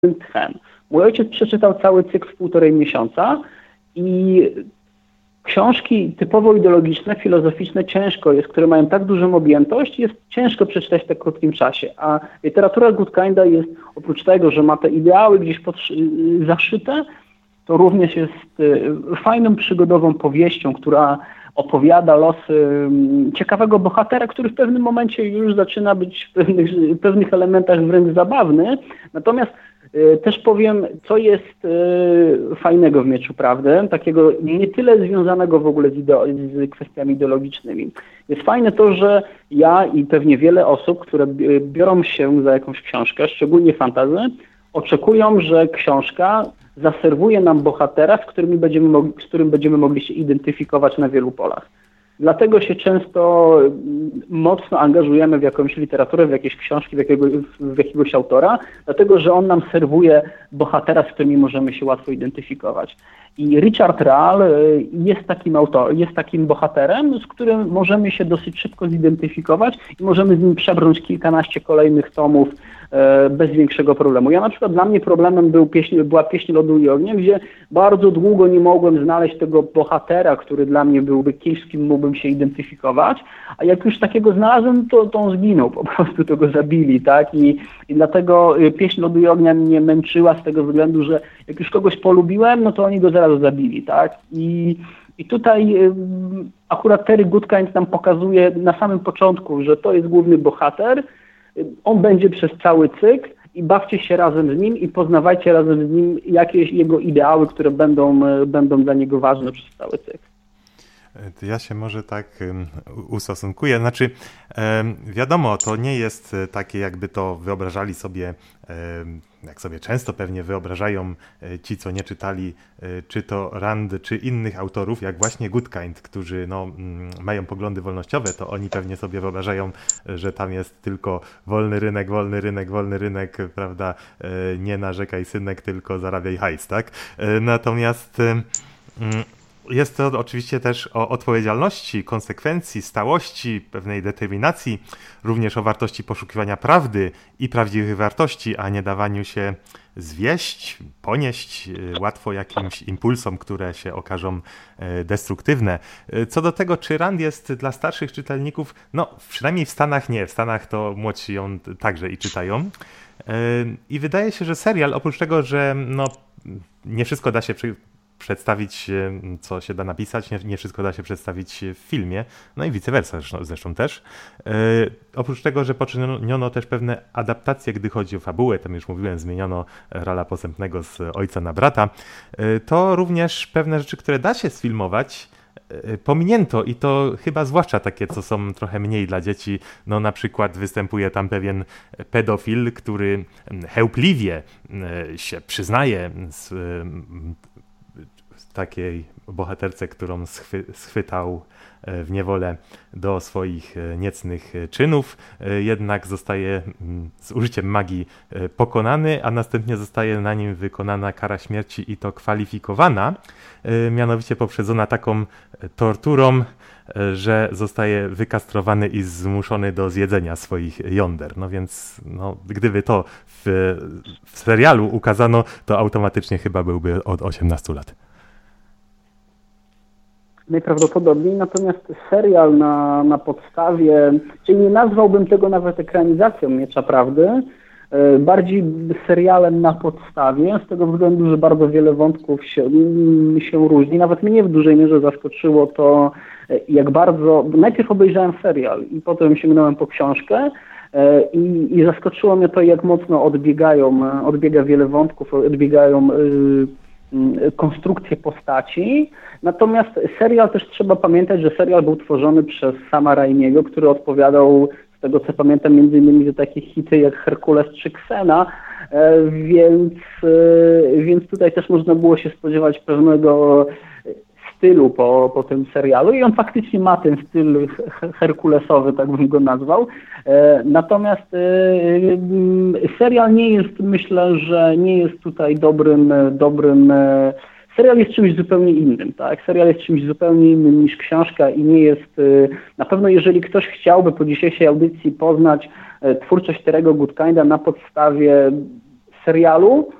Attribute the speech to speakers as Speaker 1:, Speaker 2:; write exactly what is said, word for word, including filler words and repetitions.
Speaker 1: tchem. Mój ojciec przeczytał cały cykl w półtorej miesiąca i książki typowo ideologiczne, filozoficzne ciężko jest, które mają tak dużą objętość, jest ciężko przeczytać w tak krótkim czasie. A literatura Gutkinda jest, oprócz tego, że ma te ideały gdzieś zaszyte, to również jest fajną, przygodową powieścią, która opowiada losy ciekawego bohatera, który w pewnym momencie już zaczyna być w pewnych, w pewnych elementach wręcz zabawny. Natomiast też powiem, co jest fajnego w Mieczu Prawdy, takiego nie tyle związanego w ogóle z, ideo- z kwestiami ideologicznymi. Jest fajne to, że ja i pewnie wiele osób, które biorą się za jakąś książkę, szczególnie fantasy, oczekują, że książka zaserwuje nam bohatera, z, którymi będziemy mogli, z którym będziemy mogli się identyfikować na wielu polach. Dlatego się często mocno angażujemy w jakąś literaturę, w jakieś książki, w, jakiego, w jakiegoś autora, dlatego że on nam serwuje bohatera, z którymi możemy się łatwo identyfikować. I Richard Rahl jest takim autorem, jest takim bohaterem, z którym możemy się dosyć szybko zidentyfikować i możemy z nim przebrnąć kilkanaście kolejnych tomów bez większego problemu. Ja na przykład dla mnie problemem był pieśń, była Pieśń Lodu i Ognia, gdzie bardzo długo nie mogłem znaleźć tego bohatera, który dla mnie byłby kimś, z kim mógłbym się identyfikować, a jak już takiego znalazłem, to, to on zginął, po prostu to go zabili, tak? I, i dlatego Pieśń Lodu i Ognia mnie męczyła z tego względu, że jak już kogoś polubiłem, no to oni go zaraz zabili, tak? I I tutaj akurat Terry Goodkind nam pokazuje na samym początku, że to jest główny bohater, on będzie przez cały cykl i bawcie się razem z nim i poznawajcie razem z nim jakieś jego ideały, które będą, będą dla niego ważne przez cały cykl.
Speaker 2: Ja się może tak ustosunkuję. Znaczy, wiadomo, to nie jest takie, jakby to wyobrażali sobie, jak sobie często pewnie wyobrażają ci, co nie czytali, czy to Rand, czy innych autorów, jak właśnie Gutkind, którzy no, mają poglądy wolnościowe, to oni pewnie sobie wyobrażają, że tam jest tylko wolny rynek, wolny rynek, wolny rynek, prawda, nie narzekaj synek, tylko zarabiaj hajs, tak? Natomiast jest to oczywiście też o odpowiedzialności, konsekwencji, stałości, pewnej determinacji, również o wartości poszukiwania prawdy i prawdziwych wartości, a nie dawaniu się zwieść, ponieść łatwo jakimś impulsom, które się okażą destruktywne. Co do tego, czy Rand jest dla starszych czytelników, no przynajmniej w Stanach nie, w Stanach to młodsi ją także i czytają. I wydaje się, że serial, oprócz tego, że no, nie wszystko da się przy przedstawić, co się da napisać, nie, nie wszystko da się przedstawić w filmie, no i vice versa zresztą, zresztą też. E, oprócz tego, że poczyniono też pewne adaptacje, gdy chodzi o fabułę, tam już mówiłem, zmieniono Rala Posępnego z ojca na brata, e, to również pewne rzeczy, które da się sfilmować, e, pominięto i to chyba zwłaszcza takie, co są trochę mniej dla dzieci, no na przykład występuje tam pewien pedofil, który chełpliwie e, się przyznaje z takiej bohaterce, którą schwy, schwytał w niewolę do swoich niecnych czynów, jednak zostaje z użyciem magii pokonany, a następnie zostaje na nim wykonana kara śmierci i to kwalifikowana, mianowicie poprzedzona taką torturą, że zostaje wykastrowany i zmuszony do zjedzenia swoich jąder. No więc no, gdyby to w, w serialu ukazano, to automatycznie chyba byłby od osiemnastu lat.
Speaker 1: Najprawdopodobniej, natomiast serial na, na podstawie, czyli nie nazwałbym tego nawet ekranizacją Miecza Prawdy, bardziej serialem na podstawie, z tego względu, że bardzo wiele wątków się, się różni. Nawet mnie w dużej mierze zaskoczyło to, jak bardzo... Najpierw obejrzałem serial i potem sięgnąłem po książkę i, i zaskoczyło mnie to, jak mocno odbiegają, odbiega wiele wątków, odbiegają konstrukcje postaci. Natomiast serial też trzeba pamiętać, że serial był tworzony przez Sama Raimiego, który odpowiadał, z tego co pamiętam, między innymi za takie hity jak Herkules czy Xena, więc, więc tutaj też można było się spodziewać pewnego stylu po, po tym serialu i on faktycznie ma ten styl herkulesowy, tak bym go nazwał. Natomiast serial nie jest, myślę, że nie jest tutaj dobrym, dobrym serial jest czymś zupełnie innym, tak? Serial jest czymś zupełnie innym niż książka i nie jest, na pewno jeżeli ktoś chciałby po dzisiejszej audycji poznać twórczość Terry'ego Goodkinda na podstawie serialu